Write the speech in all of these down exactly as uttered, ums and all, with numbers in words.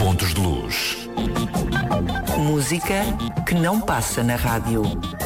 Pontos de Luz. Música que não passa na rádio.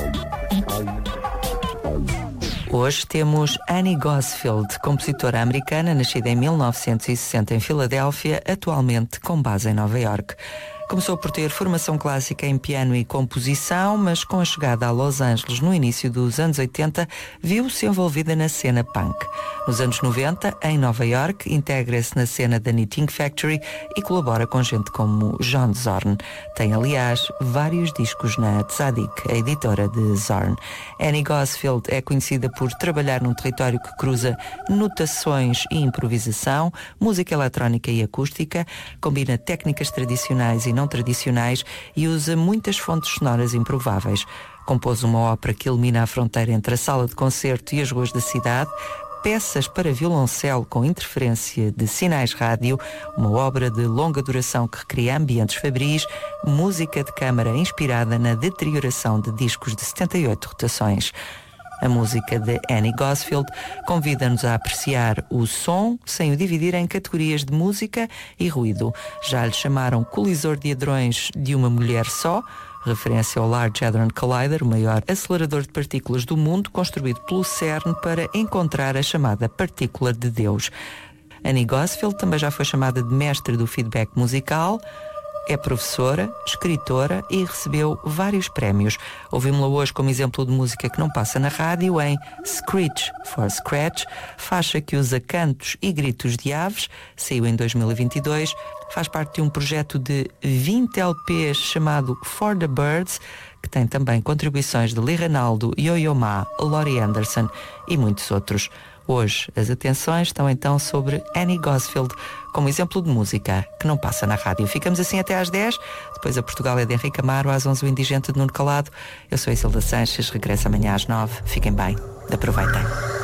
Hoje temos Annie Gosfield, compositora americana, nascida em mil novecentos e sessenta em Filadélfia, atualmente com base em Nova York. Começou por ter formação clássica em piano e composição, mas com a chegada a Los Angeles no início dos anos oitenta, viu-se envolvida na cena punk. Nos anos noventa, em Nova York, integra-se na cena da Knitting Factory e colabora com gente como John Zorn. Tem, aliás, vários discos na Tzadik, a editora de Zorn. Annie Gosfield é conhecida por trabalhar num território que cruza notações e improvisação, música eletrónica e acústica, combina técnicas tradicionais e não tradicionais e usa muitas fontes sonoras improváveis. Compôs uma ópera que elimina a fronteira entre a sala de concerto e as ruas da cidade, peças para violoncelo com interferência de sinais rádio, uma obra de longa duração que recria ambientes fabris, música de câmara inspirada na deterioração de discos de setenta e oito rotações. A música de Annie Gosfield convida-nos a apreciar o som sem o dividir em categorias de música e ruído. Já lhe chamaram colisor de hadrões de uma mulher só, referência ao Large Hadron Collider, o maior acelerador de partículas do mundo, construído pelo CERN para encontrar a chamada partícula de Deus. Annie Gosfield também já foi chamada de mestre do feedback musical. É professora, escritora e recebeu vários prémios. Ouvimos-la hoje como exemplo de música que não passa na rádio em Screech for Scratch, faixa que usa cantos e gritos de aves, saiu em dois mil e vinte e dois, faz parte de um projeto de vinte L Ps chamado For the Birds, que tem também contribuições de Lee Ranaldo, Yo-Yo Ma, Laurie Anderson e muitos outros. Hoje, as atenções estão então sobre Annie Gosfield, como exemplo de música que não passa na rádio. Ficamos assim até às dez, depois a Portugal é de Henrique Amaro, às onze o Indigente de Nuno Calado. Eu sou a Isilda Sanches, regresso amanhã às nove. Fiquem bem, aproveitem.